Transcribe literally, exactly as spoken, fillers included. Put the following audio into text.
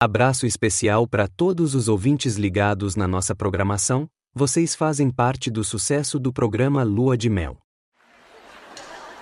Abraço especial para todos os ouvintes ligados na nossa programação, vocês fazem parte do sucesso do programa Lua de Mel.